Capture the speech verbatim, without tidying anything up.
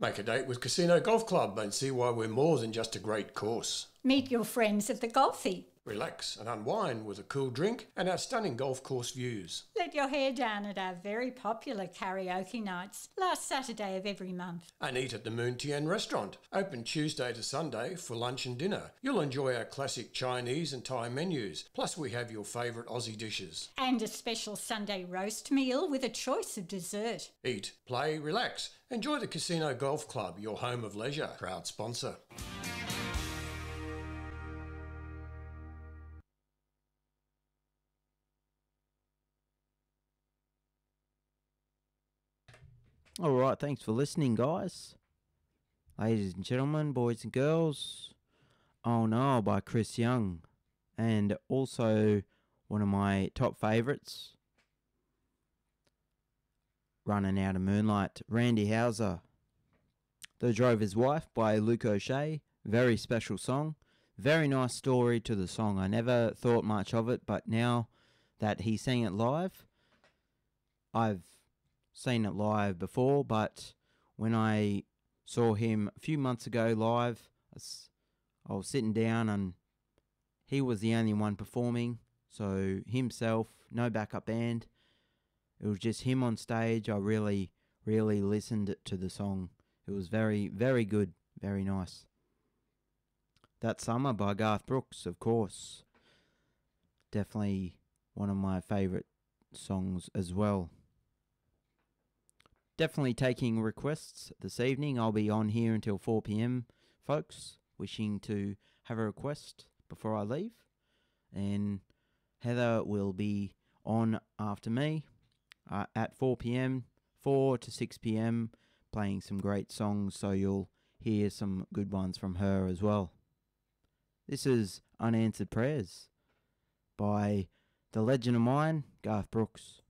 Make a date with Casino Golf Club and see why we're more than just a great course. Meet your friends at the Golfy. Relax and unwind with a cool drink and our stunning golf course views. Let your hair down at our very popular karaoke nights, last Saturday of every month. And eat at the Moon Tien restaurant, open Tuesday to Sunday for lunch and dinner. You'll enjoy our classic Chinese and Thai menus, plus we have your favourite Aussie dishes. And a special Sunday roast meal with a choice of dessert. Eat, play, relax. Enjoy the Casino Golf Club, your home of leisure. Proud sponsor. Alright, thanks for listening, guys. Ladies and gentlemen, boys and girls, Oh No by Chris Young. And also one of my top favourites, Running Out of Moonlight, Randy Houser. The Drover's Wife by Luke O'Shea. Very special song. Very nice story to the song. I never thought much of it, but now that he sang it live, I've seen it live before, but when I saw him a few months ago live, I was, I was sitting down and he was the only one performing, so himself, no backup band. It was just him on stage. I really, really listened to the song. It was very, very good, very nice. That Summer by Garth Brooks, of course. Definitely one of my favourite songs as well. Definitely taking requests this evening. I'll be on here until four p.m, folks. Wishing to have a request before I leave. And Heather will be on after me uh, at four p.m, four to six p.m, playing some great songs, so you'll hear some good ones from her as well. This is Unanswered Prayers by the legend of mine, Garth Brooks.